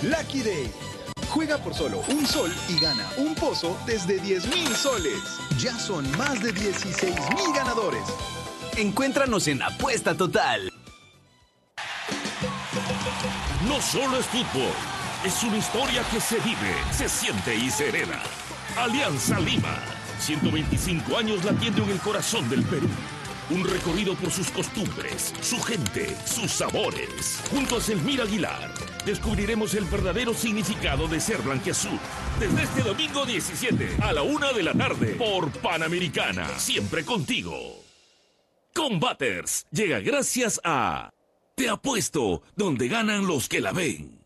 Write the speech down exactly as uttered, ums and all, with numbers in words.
Lucky Day. Juega por solo un sol y gana un pozo desde diez mil soles. Ya son más de dieciséis mil ganadores. Encuéntranos en Apuesta Total. No solo es fútbol, es una historia que se vive, se siente y se hereda. Alianza Lima, ciento veinticinco años latiendo en el corazón del Perú. Un recorrido por sus costumbres, su gente, sus sabores. Junto a Selmira Aguilar, descubriremos el verdadero significado de ser blanquiazul. Desde este domingo diecisiete a la una de la tarde por Panamericana. Siempre contigo. Combaters llega gracias a Te Apuesto, donde ganan los que la ven.